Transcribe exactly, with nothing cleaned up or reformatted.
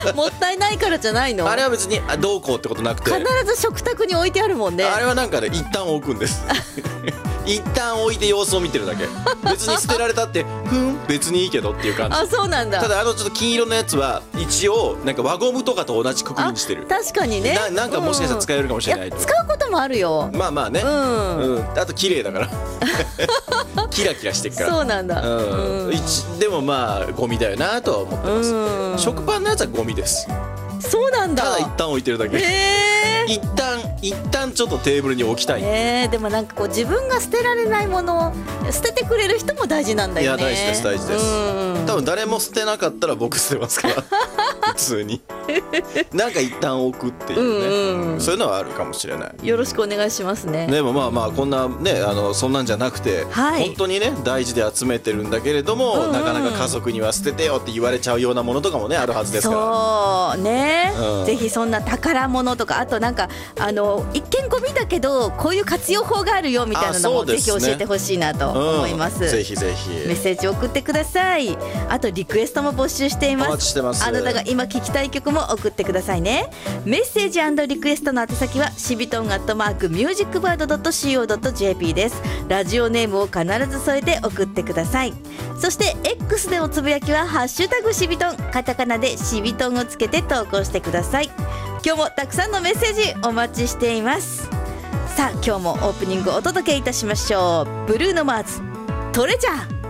もったいないからじゃないの？ あれは別にあどうこうってことなくて、 必ず食卓に置いてあるもんね。 あれはなんかね一旦置くんです一旦置いて様子を見てるだけ。別に捨てられたってふん別にいいけどっていう感じ。 あ、そうなんだ。 ただあのちょっと金色のやつは一応なんか輪ゴムとかと同じくくりにしてる。 確かにね。 な, なんかもしかしたら使えるかもしれないと、 うん、いや使うこともあるよ。 まあまあね、 うんうん、あと綺麗だからキラキラしてるから。 そうなんだ、 うんうん、一でもまあゴミだよなとは思ってます、うん、食パンのやつはゴミです。 そうなんだ。 ただ一旦置いてるだけ。 へー、 一旦一旦ちょっとテーブルに置きたい。 えー、でもなんかこう自分が捨てられないものを捨ててくれる人も大事なんだよね。 いや大事です大事です、 うん、 多分誰も捨てなかったら僕捨てますから普通になんか一旦置くっていうね、うんうん、そういうのはあるかもしれない。 よろしくお願いしますね。 でもまあまあこんなねあのそんなんじゃなくて、はい、本当にね大事で集めてるんだけれども、うんうん、なかなか家族には捨ててよって言われちゃうようなものとかもねあるはずですから。 そうね、うん、ぜひそんな宝物とか、あとなんかあの一見ゴミだけどこういう活用法があるよみたいなのも、ね、ぜひ教えてほしいなと思います、うん、 ぜひぜひメッセージ送ってください。あとリクエストも募集しています。 お待ちしてます。 あなたが今聞きたい曲も送ってくださいね。メッセージ&リクエストの宛先はシビトンアットマークミュージックバードドットシーオードットジェーピー です。ラジオネームを必ず添えて送ってください。そして X でおつぶやきはハッシュタグシビトン、カタカナでシビトンをつけて投稿してください。今日もたくさんのメッセージお待ちしています。さあ今日もオープニングお届けいたしましょう。ブルーノマーズトレジャー。